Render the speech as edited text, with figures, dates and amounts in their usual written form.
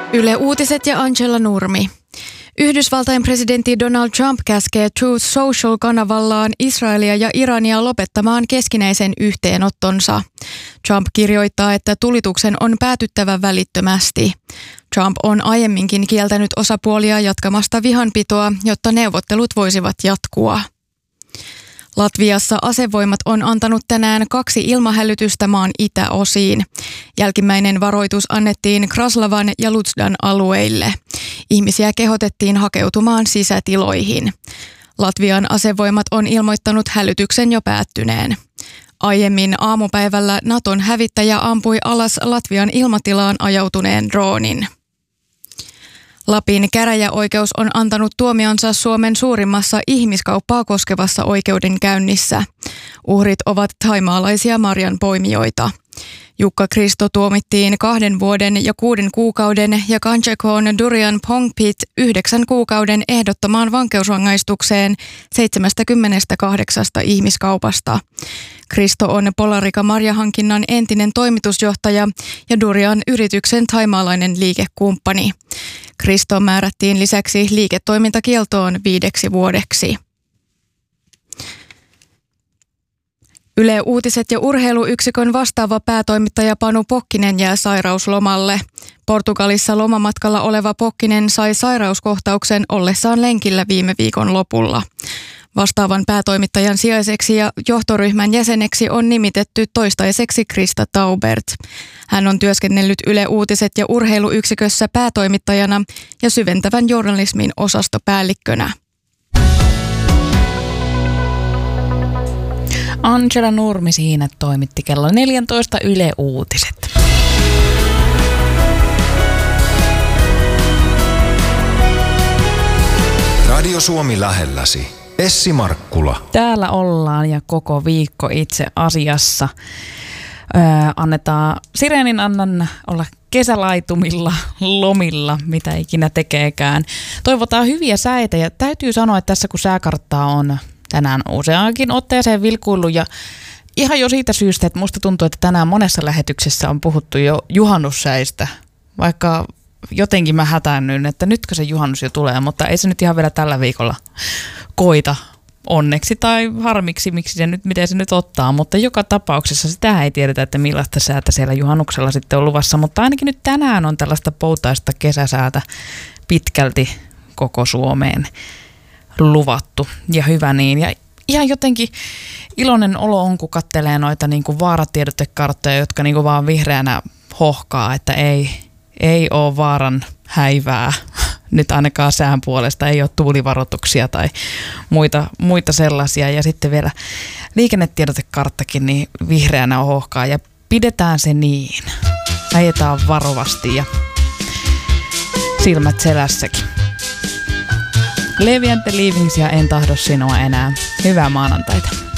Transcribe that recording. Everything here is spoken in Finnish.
Yle Uutiset ja Angela Nurmi. Yhdysvaltain presidentti Donald Trump käskee Truth Social-kanavallaan Israelia ja Irania lopettamaan keskinäisen yhteenottonsa. Trump kirjoittaa, että tulituksen on päätyttävä välittömästi. Trump on aiemminkin kieltänyt osapuolia jatkamasta vihanpitoa, jotta neuvottelut voisivat jatkua. Latviassa asevoimat on antanut tänään 2 ilmahälytystä maan itäosiin. Jälkimmäinen varoitus annettiin Kraslavan ja Lutsdan alueille. Ihmisiä kehotettiin hakeutumaan sisätiloihin. Latvian asevoimat on ilmoittanut hälytyksen jo päättyneen. Aiemmin aamupäivällä Naton hävittäjä ampui alas Latvian ilmatilaan ajautuneen droonin. Lapin käräjäoikeus on antanut tuomionsa Suomen suurimmassa ihmiskauppaa koskevassa oikeudenkäynnissä. Uhrit ovat thaimaalaisia marjanpoimijoita. Jukka Kristo tuomittiin 2 vuoden ja 6 kuukauden ja Kanchekon Durian Pongpit 9 kuukauden ehdottomaan vankeusrangaistukseen 78 ihmiskaupasta. Kristo on Polarika marjahankinnan entinen toimitusjohtaja ja Durian yrityksen thaimaalainen liikekumppani. Kristo määrättiin lisäksi liiketoimintakieltoon 5 vuodeksi. Yle Uutiset ja urheiluyksikön vastaava päätoimittaja Panu Pokkinen jää sairauslomalle. Portugalissa lomamatkalla oleva Pokkinen sai sairauskohtauksen ollessaan lenkillä viime viikon lopulla. Vastaavan päätoimittajan sijaiseksi ja johtoryhmän jäseneksi on nimitetty toistaiseksi Krista Taubert. Hän on työskennellyt Yle Uutiset ja urheiluyksikössä päätoimittajana ja syventävän journalismin osastopäällikkönä. Angela Nurmi siinä toimitti kello 14 Yle Uutiset. Radio Suomi lähelläsi. Essi Markkula. Täällä ollaan ja koko viikko itse asiassa. Annetaan Sireenin Annan olla kesälaitumilla, lomilla, mitä ikinä tekeekään. Toivotaan hyviä säitä ja täytyy sanoa, että tässä kun sääkarttaa on tänään useaankin otteeseen vilkuillut ja ihan jo siitä syystä, että musta tuntuu, että tänään monessa lähetyksessä on puhuttu jo juhannussäistä, vaikka jotenkin mä hätäännyin, että nytkö se juhannus jo tulee, mutta ei se nyt ihan vielä tällä viikolla koita onneksi tai harmiksi, miten se nyt ottaa, mutta joka tapauksessa sitä ei tiedetä, että millaista säätä siellä juhannuksella sitten on luvassa, mutta ainakin nyt tänään on tällaista poutaista kesäsäätä pitkälti koko Suomeen luvattu ja hyvä niin. Ja ihan jotenkin iloinen olo on, kun katselee noita niin kuin vaaratiedotekarttoja, jotka niin kuin vaan vihreänä hohkaa, että ei ole vaaran häivää nyt ainakaan sään puolesta, ei ole tuulivaroituksia tai muita sellaisia. Ja sitten vielä liikennetiedotekarttakin niin vihreänä hohkaa ja pidetään se niin. Ajetaan varovasti ja silmät selässäkin. Levi and the Leavings ja En tahdo sinua enää. Hyvää maanantaita.